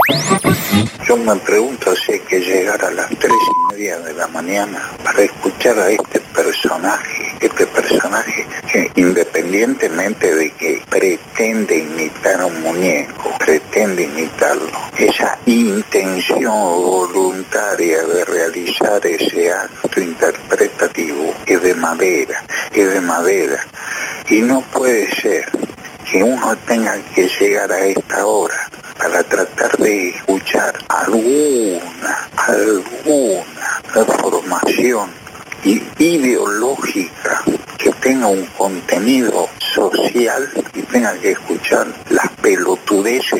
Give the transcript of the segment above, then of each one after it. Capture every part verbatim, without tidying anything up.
Yo me pregunto si hay que llegar a las tres y media de la mañana para escuchar a este personaje, este personaje que independientemente de que pretende imitar a un muñeco, pretende imitarlo, esa intención voluntaria de realizar ese acto interpretativo es de madera, es de madera, y no puede ser que uno tenga que llegar a esta hora para tratar de escuchar alguna, alguna formación ideológica que tenga un contenido social y tenga que escuchar las pelotudeces.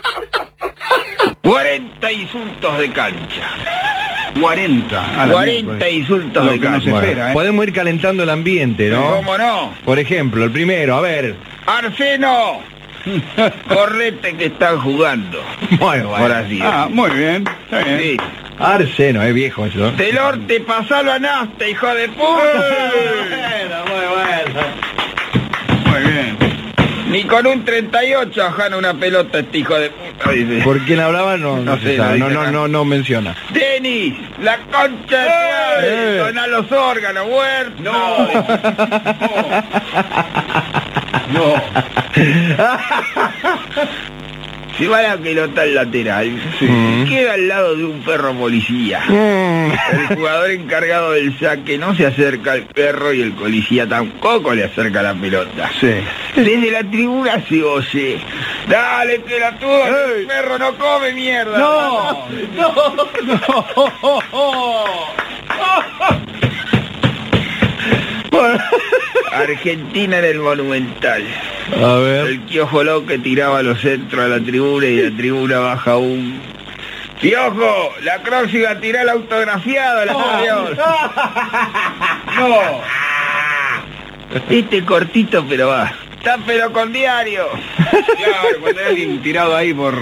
cuarenta insultos de cancha. cuarenta. cuarenta insultos Lo de que no se cancha. espera, ¿eh? Podemos ir calentando el ambiente, ¿no? ¿Cómo no? Por ejemplo, el primero, a ver. Arseno, correte que están jugando. Muy bueno. Ahora sí. Ah, muy bien. Está bien. Sí. Arseno, es viejo eso. Telor, te pasalo a nafta, hijo de puta. muy bueno. Muy bien. Ni con un treinta y ocho ajana una pelota este hijo de puta, dice. ¿Por quién hablaba? No, no, No se sé, sabe, no no, dice no, acá. no, no menciona. Denis, la concha de tu madre, Eh. dona los órganos, huerto. No. No. Si va la pelota al lateral, Sí. queda al lado de un perro policía. Mm. El jugador encargado del saque no se acerca al perro y el policía tampoco le acerca la pelota. Sí. Desde la tribuna se oye: dale, pelotudo, que el perro no come mierda. No. Argentina en el Monumental. A ver. El Piojo López tiraba los centros a la tribuna y la tribuna baja un... ¡Piojo! La próxima tirá el autografiado, la adiós. No. Este cortito pero va. Está pero con diario. Claro, cuando hay alguien tirado ahí por...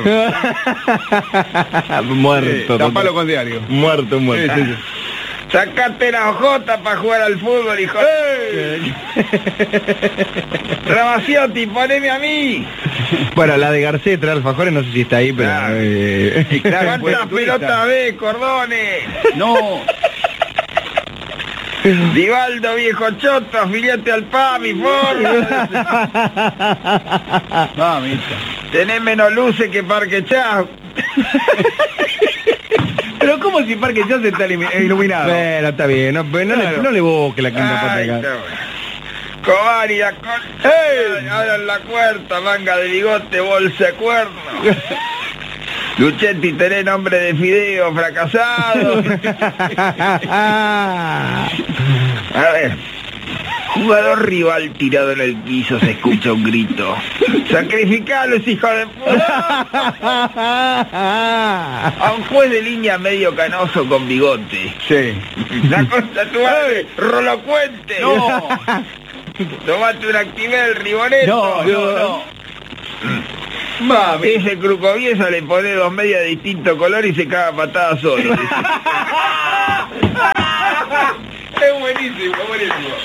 Muerto. Tapalo con diario. Muerto, muerto. Sí, sí, sí. Sacate la ojota para jugar al fútbol, hijo. Ramaciotti, poneme a mí. Bueno, la de Garcés trae alfajores, no sé si está ahí, pero... Claro. eh, Claro, pues, ¿Cuántas turista. pelotas ves, cordones? No. Divaldo, viejo choto, afiliate al P A M y forma. Mamita. Tenés menos luces que Parque Chao. Pero ¿cómo si Parque ya se está ilumi- iluminado? Bueno, está bien, no, pero no, Claro. le, no le busque la quinta pata Ay, acá. está bueno. Cobari, la concha. ¡Ey! Abran la puerta, manga de bigote, bolsa de cuerno. Luchetti, tenés nombre de fideo, fracasado. A ver. Jugador rival tirado en el piso, se escucha un grito. ¡Sacrificalos, hijo de puta! A un juez de línea medio canoso con bigote. Sí. La concha tu madre, rolocuente. No. Tomate un Actimel, riboneto. No, no, no. Mami. Ese crucoviesa le pone dos medias de distinto color y se caga a patadas solo. Es buenísimo, buenísimo.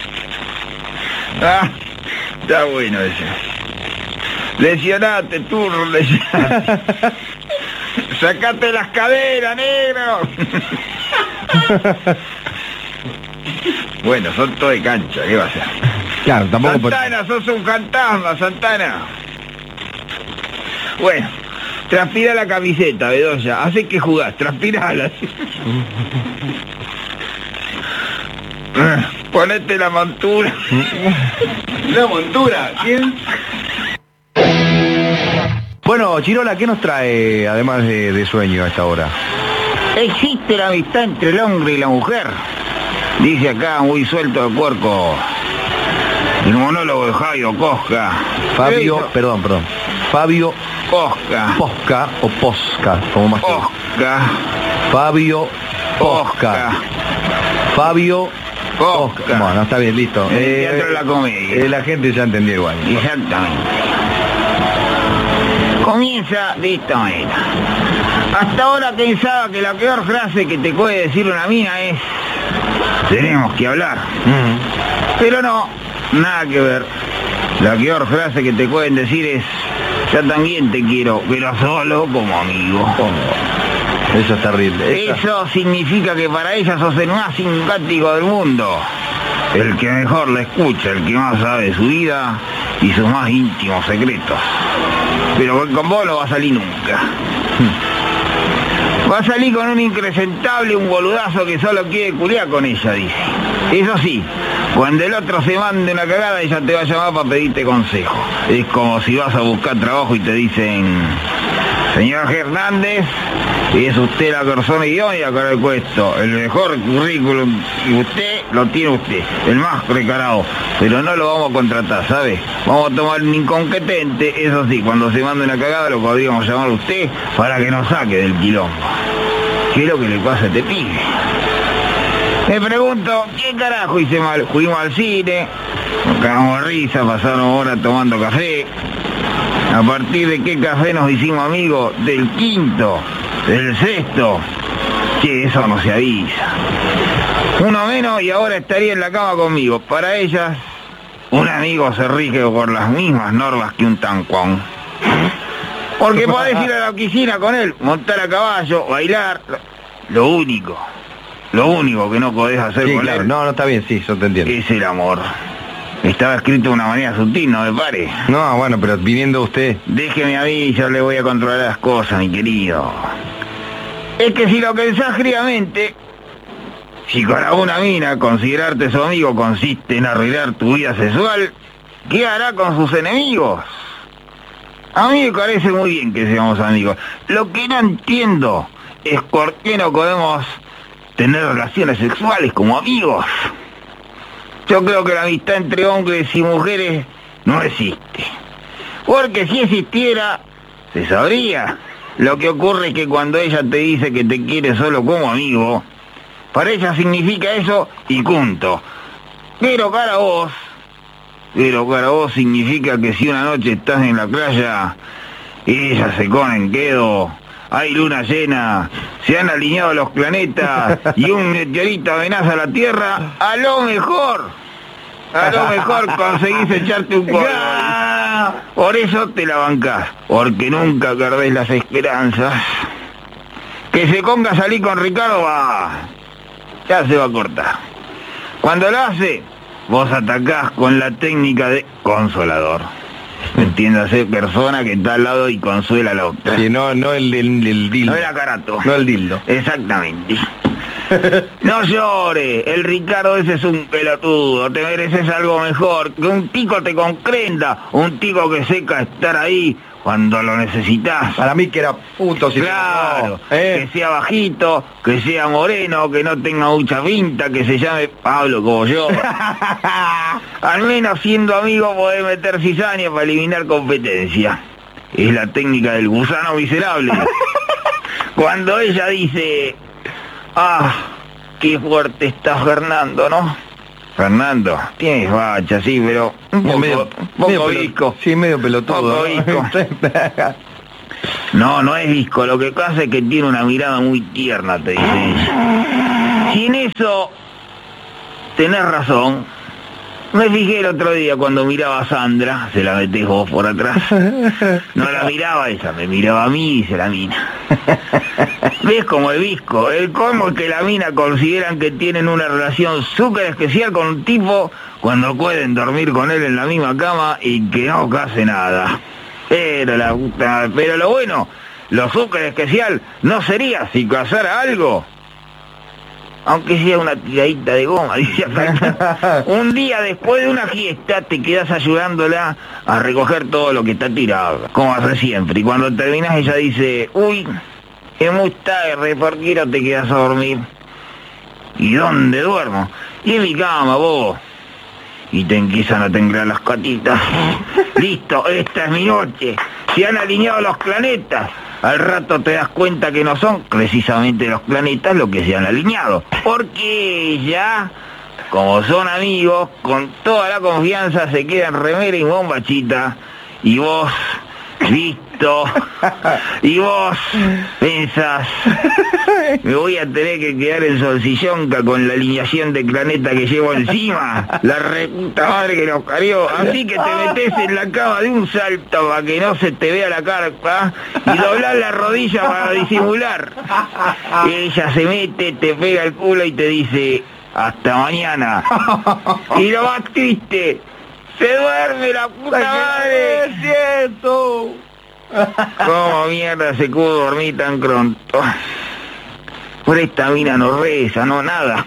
Ah, está bueno ese. Lesionate, turro, lesionate. Sacate las caderas, negro. Bueno, son todo de cancha, ¿qué va a hacer? Claro, tampoco... por- Santana, sos un fantasma, Santana. Bueno, transpira la camiseta, Bedoya. Hace que jugás, transpirala. Ponete la montura. La montura. ¿Quién? Bueno, Chirola, ¿qué nos trae, además de, de sueño a esta hora? Existe la amistad entre el hombre y la mujer. Dice acá, muy suelto de puerco, el monólogo de Jairo Cosca. Fabio, Eso. perdón, perdón. Fabio Cosca. Posca o Posca, como más. Cosca. Fabio Posca. Fabio Posca. Posca. Bueno, está bien, listo. En el Teatro de la Comedia. eh, la gente ya entendió igual. Exactamente. Comienza de esta manera. Hasta ahora pensaba que la peor frase que te puede decir una mina es: tenemos que hablar. Mm. Pero no, nada que ver. La peor frase que te pueden decir es: Yo también te quiero, pero solo como amigo. Oh, eso es terrible. Esa... Eso significa que para ella sos el más simpático del mundo. El que mejor la escucha, el que más sabe de su vida y sus más íntimos secretos. Pero con vos no va a salir nunca. Va a salir con un impresentable, un boludazo que solo quiere culiar con ella, dice. Eso sí, cuando el otro se mande una cagada, ella te va a llamar para pedirte consejo. Es como si vas a buscar trabajo y te dicen: señor Hernández, es usted la persona idónea para el puesto. El mejor currículum y usted lo tiene usted, el más precarado. Pero no lo vamos a contratar, ¿sabe? Vamos a tomar un incompetente, eso sí, cuando se mande una cagada lo podríamos llamar a usted para que nos saque del quilombo. ¿Qué es lo que le pasa a este pibe? Me pregunto, ¿qué carajo hice mal? Fuimos al cine, nos cagamos de risa, pasaron horas tomando café. ¿A partir de qué café nos hicimos amigos? Del quinto, del sexto. Che, eso no se avisa. Uno menos y ahora estaría en la cama conmigo. Para ellas, un amigo se rige por las mismas normas que un tancón. Porque podés ir a la oficina con él, montar a caballo, bailar. Lo único, lo único que no podés hacer sí, con claro. él... No, no está bien, sí, yo te entiendo. Es el amor. Estaba escrito de una manera sutil, no me pare. No, bueno, pero viniendo usted... Déjeme a mí, yo le voy a controlar las cosas, mi querido. Es que si lo pensás fríamente, si con alguna mina considerarte su amigo consiste en arreglar tu vida sexual, ¿qué hará con sus enemigos? A mí me parece muy bien que seamos amigos. Lo que no entiendo es por qué no podemos tener relaciones sexuales como amigos. Yo creo que la amistad entre hombres y mujeres no existe. Porque si existiera, se sabría. Lo que ocurre es que cuando ella te dice que te quiere solo como amigo, para ella significa eso y punto. Pero para vos, pero para vos significa que si una noche estás en la playa, ella se pone en quedo, hay luna llena, se han alineado los planetas y un meteorito amenaza a la Tierra, a lo mejor, a lo mejor conseguís echarte un polvo. Por eso te la bancás, porque nunca perdés las esperanzas. Que se ponga a salir con Ricardo, va, ya se va a cortar. Cuando lo hace, vos atacás con la técnica de consolador. Entiéndase, persona que está al lado y consuela a la otra. Sí, no, no el, el, el dildo. No el acarato. No el dildo. Exactamente. No llores, el Ricardo ese es un pelotudo, te mereces algo mejor, que un tico te comprenda, un tico que sepa estar ahí cuando lo necesitas. Para mí que era puto, si claro, no, ¿eh? Que sea bajito, que sea moreno, que no tenga mucha pinta, que se llame Pablo como yo. Al menos siendo amigo podés meter cizaña para eliminar competencia. Es la técnica del gusano miserable. Cuando ella dice: ah, qué fuerte está Fernando, ¿no? Fernando, tienes bacha, sí, pero un poco, medio, un poco medio visco. Sí, medio pelotudo. Poco visco. No, no es visco, lo que pasa es que tiene una mirada muy tierna, te dice ella. Si en eso tenés razón, me fijé el otro día cuando miraba a Sandra, se la metés vos por atrás. No la miraba ella, me miraba a mí y se la mina. ¿Ves como el visco? El colmo es que la mina consideran que tienen una relación súper especial con un tipo cuando pueden dormir con él en la misma cama y que no case nada. Pero la puta, pero lo bueno, lo súper especial no sería si casara algo, aunque sea una tiradita de goma, dice acá. Un día después de una fiesta te quedas ayudándola a recoger todo lo que está tirado, como hace siempre, y cuando terminas ella dice: uy, es muy tarde, ¿por qué no te quedas a dormir? ¿Y dónde duermo? Y en mi cama, vos. Y te empiezan a temblar las patitas. Listo, esta es mi noche. Se han alineado los planetas. Al rato te das cuenta que no son precisamente los planetas los que se han alineado. Porque ella, como son amigos, con toda la confianza se quedan remera y bombachita. Y vos, listo, esto. Y vos pensás, me voy a tener que quedar en Solsillonca con la alineación de Planeta que llevo encima. La reputa madre que nos parió. Así que te metés en la cama de un salto para que no se te vea la carpa y doblás la rodilla para disimular. Y ella se mete, te pega el culo y te dice, hasta mañana. Y lo más triste, se duerme la puta madre. ¡Es cierto! ¿Cómo mierda se pudo dormir tan pronto? Por esta mina no reza, no nada.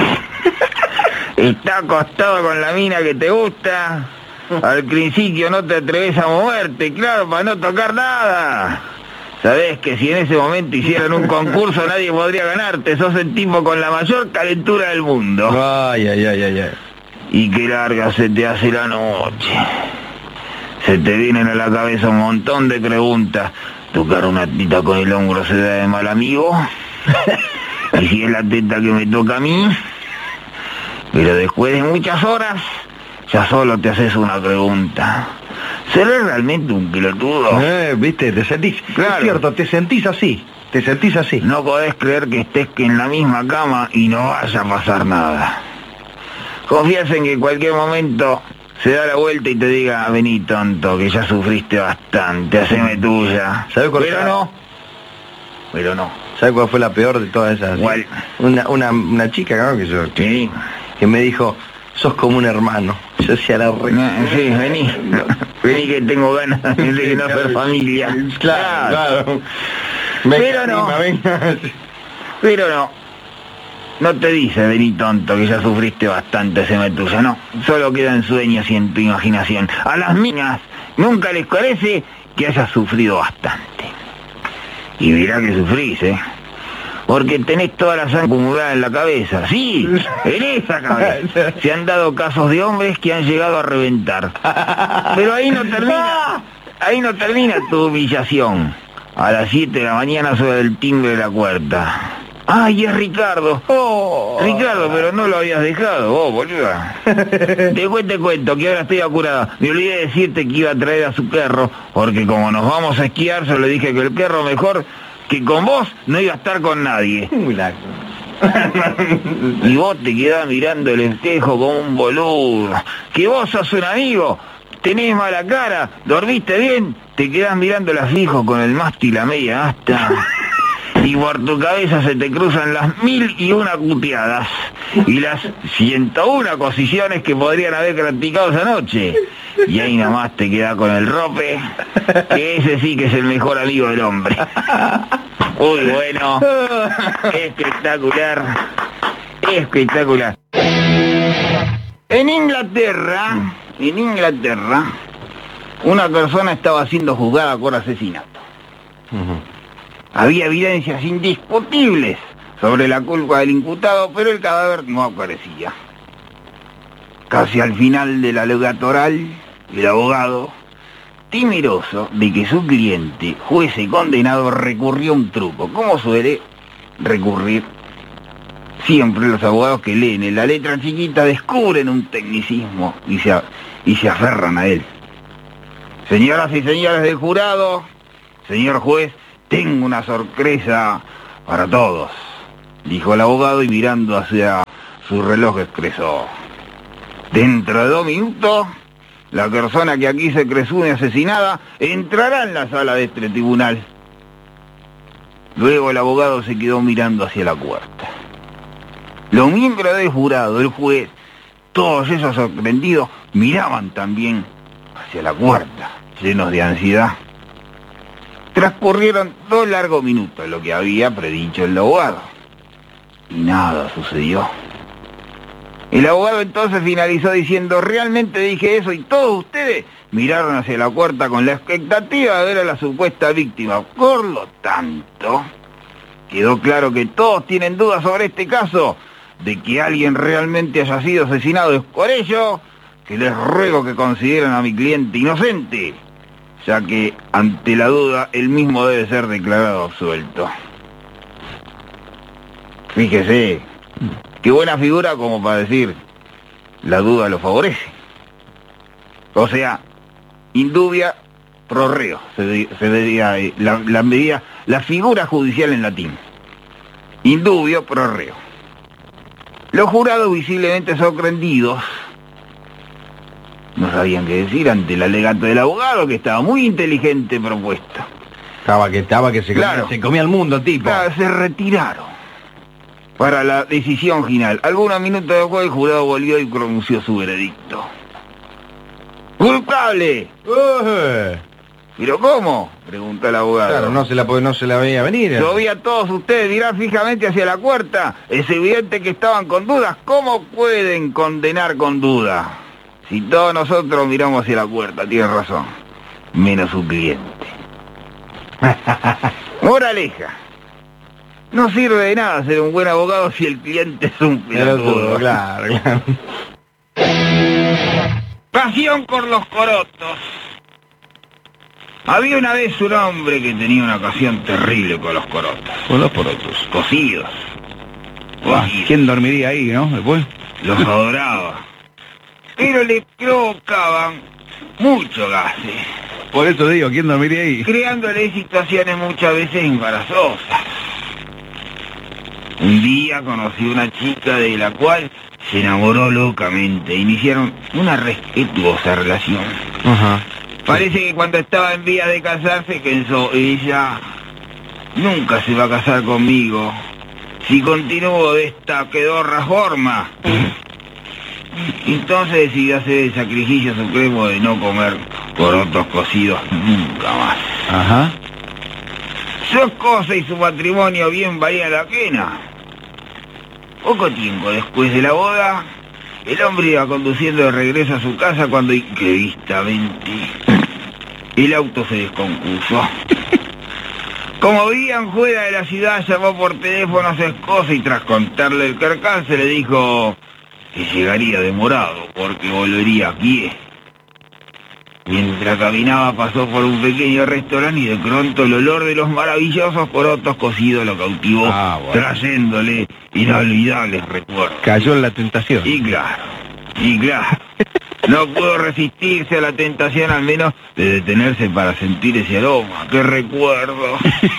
Está acostado con la mina que te gusta. Al principio no te atreves a moverte, claro, para no tocar nada. Sabés que si en ese momento hicieran un concurso nadie podría ganarte. Sos el tipo con la mayor calentura del mundo. Ay, ay, ay, ay, ay. Y qué larga se te hace la noche. Se te vienen a la cabeza un montón de preguntas. ¿Tocar una teta con el hombro se da de mal amigo? ¿Y si es la teta que me toca a mí? Pero después de muchas horas, ya solo te haces una pregunta. ¿Seré realmente un pelotudo? Eh, viste, te sentís... Claro. Es cierto, te sentís así. Te sentís así. No podés creer que estés que en la misma cama y no vaya a pasar nada. Confías en que en cualquier momento se da la vuelta y te diga, vení tonto, que ya sufriste bastante, haceme tuya. ¿Sabés cuál Pero fue? no. Pero no. ¿Sabes cuál fue la peor de todas esas? ¿Cuál? Una, una, una chica, ¿no? Que, yo, Sí. que me dijo, sos como un hermano. Yo decía la re... No, sí, vení. Vení que tengo ganas de no ser familia. Claro, claro. Pero no. prima, venga. Pero no. No te dice, vení tonto, que ya sufriste bastante, se me tuya, no. Solo quedan sueños y en tu imaginación. A las minas nunca les parece que hayas sufrido bastante. Y mirá que sufrís, ¿eh? Porque tenés toda la sangre acumulada en la cabeza. Sí, en esa cabeza. Se han dado casos de hombres que han llegado a reventar. Pero ahí no termina. Ahí no termina tu humillación. A las siete de la mañana suena el timbre de la puerta. ¡Ay, es Ricardo! Oh. Ricardo, pero no lo habías dejado, vos, boluda. Después te cuento que ahora estoy apurada. Me olvidé de decirte que iba a traer a su perro, porque como nos vamos a esquiar, yo le dije que el perro mejor que con vos no iba a estar con nadie. Y vos te quedás mirando el espejo como un boludo. Que vos sos un amigo, tenés mala cara, dormiste bien, te quedás mirándola fijo con el mástil a media asta. Y por tu cabeza se te cruzan las mil y una cuteadas y las ciento una cosiciones que podrían haber practicado esa noche. Y ahí nomás te queda con el rope, que ese sí que es el mejor amigo del hombre. Uy, bueno, espectacular, espectacular. En Inglaterra, en Inglaterra, una persona estaba siendo juzgada por asesinato. Uh-huh. Había evidencias indiscutibles sobre la culpa del imputado, pero el cadáver no aparecía. Casi al final del aleatoral, el abogado, temeroso de que su cliente fuese condenado, recurrió a un truco, como suele recurrir siempre los abogados que leen en la letra chiquita, descubren un tecnicismo y se, y se aferran a él. Señoras y señores del jurado, señor juez, tengo una sorpresa para todos, dijo el abogado y mirando hacia su reloj expresó. Dentro de dos minutos, la persona que aquí se presume asesinada entrará en la sala de este tribunal. Luego el abogado se quedó mirando hacia la puerta. Los miembros del jurado, el juez, todos esos sorprendidos, miraban también hacia la puerta, llenos de ansiedad. Transcurrieron dos largos minutos, lo que había predicho el abogado. Y nada sucedió. El abogado entonces finalizó diciendo, realmente dije eso y todos ustedes miraron hacia la puerta con la expectativa de ver a la supuesta víctima. Por lo tanto, quedó claro que todos tienen dudas sobre este caso, de que alguien realmente haya sido asesinado. Es por ello que les ruego que consideren a mi cliente inocente, ya que ante la duda él mismo debe ser declarado absuelto. Fíjese, qué buena figura como para decir, la duda lo favorece. O sea, indubia pro reo, se, de, se diría eh, la, la medida, la figura judicial en latín. Indubio pro reo. Los jurados, visiblemente sorprendidos, no sabían qué decir ante el alegato del abogado, que estaba muy inteligente propuesta. Estaba que estaba que se, Claro. comía, se comía el mundo, tipo. Claro, se retiraron para la decisión final. Algunos minutos después el jurado volvió y pronunció su veredicto. ¡Culpable! Uh, ¿Pero cómo?, preguntó el abogado. claro, no se la po- no se la veía venir. Yo vi a todos ustedes mirar fijamente hacia la puerta. Es evidente que estaban con dudas. ¿Cómo pueden condenar con duda? Si todos nosotros miramos hacia la puerta, tienen razón. Menos su cliente. Moraleja. No sirve de nada ser un buen abogado si el cliente es un pelotudo. Claro, claro. Pasión por los corotos. Había una vez un hombre que tenía una ocasión terrible con los corotos. Con los porotos. Cocidos. Ah, Cocidos. ¿quién dormiría ahí, no? Después. Los adoraba. Pero le provocaban mucho gases, Por eso digo, ¿quién dormiría ahí? creándole situaciones muchas veces embarazosas. Un día conocí a una chica de la cual se enamoró locamente. Iniciaron una respetuosa relación. Ajá. Parece que cuando estaba en vías de casarse pensó, ella nunca se va a casar conmigo si continúo de esta pedorra forma. Entonces decidió hacer el sacrificio supremo de no comer porotos cocidos nunca más. Ajá. Su esposa y su matrimonio bien valía la pena. Poco tiempo después de la boda, el hombre iba conduciendo de regreso a su casa cuando imprevistamente el auto se descompuso. Como vivían fuera de la ciudad, llamó por teléfono a su esposa y tras contarle el percance le dijo que llegaría demorado porque volvería a pie. Mientras caminaba pasó por un pequeño restaurante y de pronto el olor de los maravillosos porotos cocidos lo cautivó, Ah, bueno. trayéndole inolvidables recuerdos. Cayó en la tentación. Y claro, y claro, no pudo resistirse a la tentación al menos de detenerse para sentir ese aroma. ¡Qué recuerdo!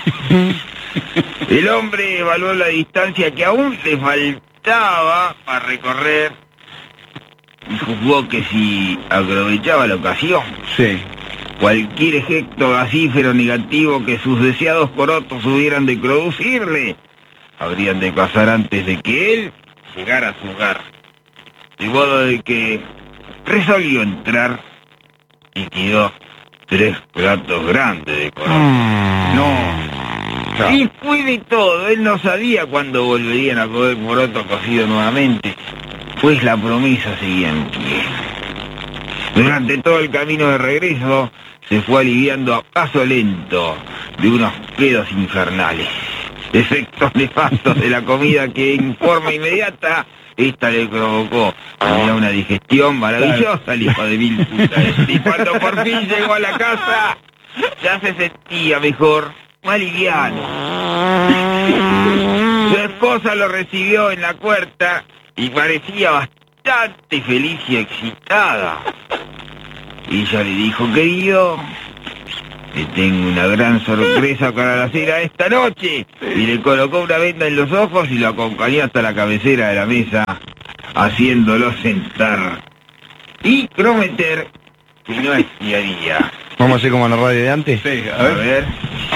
El hombre evaluó la distancia que aún le faltaba para recorrer y juzgó que si aprovechaba la ocasión, Sí. cualquier efecto gasífero negativo que sus deseados porotos hubieran de producirle, habrían de pasar antes de que él llegara a su hogar. De modo de que resolvió entrar y tiró tres platos grandes de porotos. No. Y fue de todo, él no sabía cuándo volverían a comer poroto cocido nuevamente, pues la promesa seguía en pie. Durante todo el camino de regreso se fue aliviando a paso lento de unos pedos infernales, efectos nefastos de la comida que en forma inmediata esta le provocó. Era una digestión maravillosa, el hijo de mil putas. Y cuando por fin llegó a la casa, ya se sentía mejor, más liviano. Su esposa lo recibió en la puerta y parecía bastante feliz y excitada. Ella le dijo, querido, te tengo una gran sorpresa para la cena esta noche. Y le colocó una venda en los ojos y lo acompañó hasta la cabecera de la mesa, haciéndolo sentar y prometer que no espiaría. Vamos a hacer como en la radio de antes. Sí, A ver.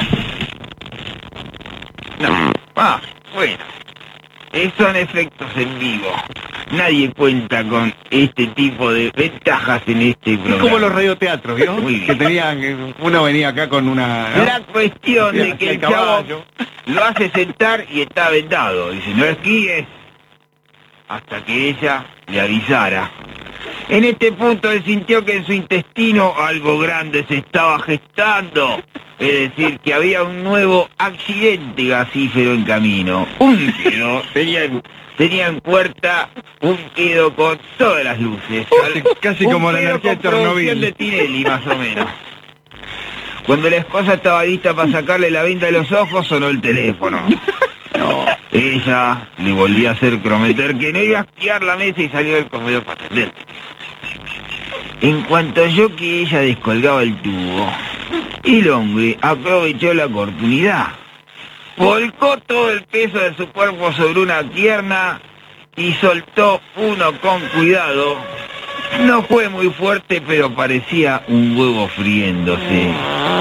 No. Ah, bueno. Eh, Son efectos en vivo. Nadie cuenta con este tipo de ventajas en este Es programa. como los radioteatros, ¿vio? Muy bien. Que tenían, eh, uno venía acá con una... ¿no? La cuestión de que el chavo caballo. lo hace sentar y está vendado. Dice, no esquíes. Hasta que ella le avisara. En este punto él sintió que en su intestino algo grande se estaba gestando. Es decir, que había un nuevo accidente gasífero en camino. Un quedo, tenía, en- tenía en puerta un quedo con todas las luces. Casi- casi Un como la quedo energía con producción Chernobyl. de Tinelli, más o menos. Cuando la esposa estaba lista para sacarle la venda de los ojos, sonó el teléfono. No. Ella le volvió a hacer prometer que no iba a esquiar la mesa y salió del comedor para atender. En cuanto oyó que ella descolgaba el tubo, El hombre aprovechó la oportunidad. Volcó todo el peso de su cuerpo sobre una pierna y soltó uno con cuidado. No fue muy fuerte, pero parecía un huevo friéndose.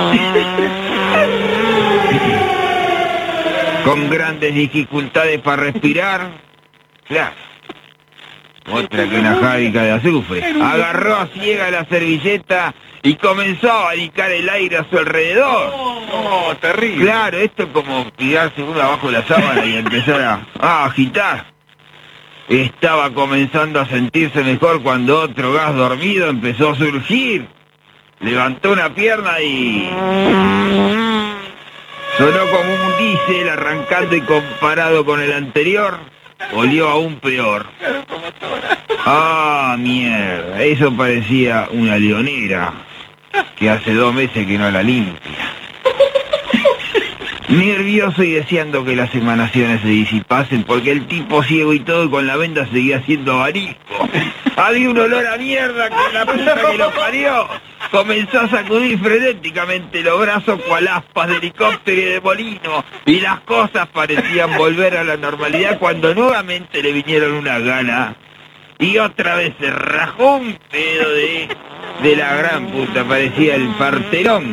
Con grandes dificultades para respirar. Claro. Otra que una járica de azufre. Agarró a ciega la servilleta y comenzó a abanicar el aire a su alrededor. Oh, terrible. Claro, esto es como tirarse uno abajo de la sábana y empezar a, a agitar. Estaba comenzando a sentirse mejor cuando otro gas dormido empezó a surgir. Levantó una pierna y... sonó como un diésel arrancando y comparado con el anterior, olió aún peor. Ah, mierda, eso parecía una leonera que hace dos meses que no la limpia. Nervioso y deseando que las emanaciones se disipasen, porque el tipo ciego y todo con la venda seguía siendo abanico. Había un olor a mierda con la puta que lo parió. Comenzó a sacudir frenéticamente los brazos cual aspas de helicóptero y de molino, y las cosas parecían volver a la normalidad cuando nuevamente le vinieron unas ganas. Y otra vez se rajó un pedo de, de la gran puta, parecía el Partenón.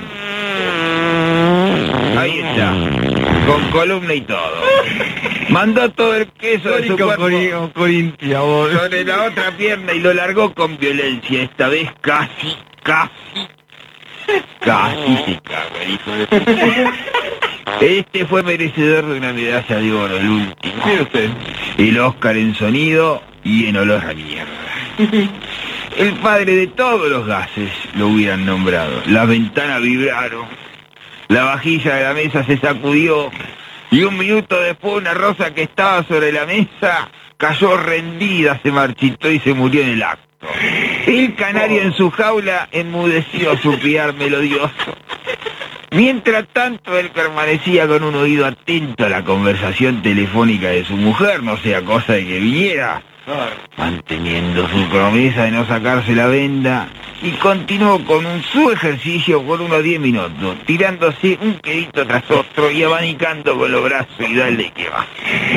Ahí está, con columna y todo. Mandó todo el queso de su cuerpo sobre la otra pierna y lo largó con violencia. Esta vez casi, casi, casi se caga, hijo de puta. Este fue merecedor de una medalla de oro, el último. Mire usted. El Oscar en sonido y en olor a mierda. El padre de todos los gases lo hubieran nombrado. Las ventanas vibraron, la vajilla de la mesa se sacudió y un minuto después una rosa que estaba sobre la mesa cayó rendida, se marchitó y se murió en el acto. El canario en su jaula enmudeció a su piar melodioso. Mientras tanto, él permanecía con un oído atento a la conversación telefónica de su mujer, no sea cosa de que viniera, manteniendo su promesa de no sacarse la venda, y continuó con un su ejercicio por unos diez minutos, tirándose un quedito tras otro y abanicando con los brazos y dale que va.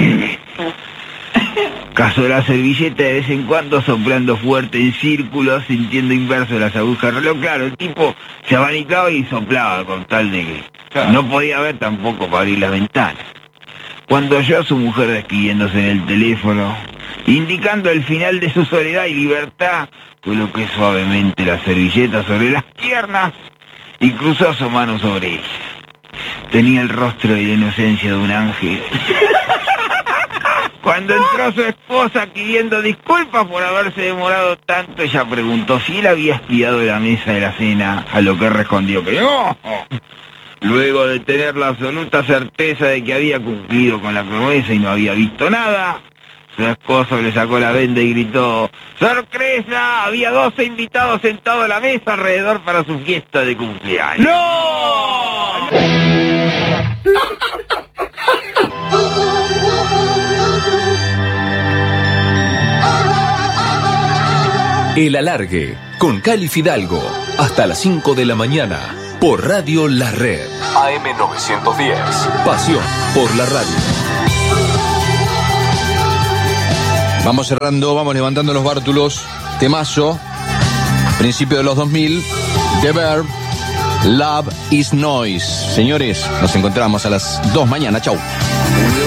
Cazó la servilleta de vez en cuando, soplando fuerte en círculos, sintiendo inverso las agujas del reloj. Claro, el tipo se abanicaba y soplaba con tal de que claro, no podía ver tampoco para abrir las ventanas. Cuando oyó a su mujer despidiéndose en el teléfono, indicando el final de su soledad y libertad, colocó suavemente la servilleta sobre las piernas y cruzó su mano sobre ella. Tenía el rostro y la inocencia de un ángel. Cuando entró su esposa pidiendo disculpas por haberse demorado tanto, ella preguntó si él había espiado la mesa de la cena, a lo que respondió que no. Luego de tener la absoluta certeza de que había cumplido con la promesa y no había visto nada, su esposo le sacó la venda y gritó: ¡sorpresa! Había doce invitados sentados a la mesa alrededor para su fiesta de cumpleaños. ¡No! El Alargue, con Cali Fidalgo, hasta las cinco de la mañana, por Radio La Red. A M novecientos diez, pasión por la radio. Vamos cerrando, vamos levantando los bártulos. Temazo, principio de los dos mil, The Verb, Love is Noise. Señores, nos encontramos a las dos mañana, chau.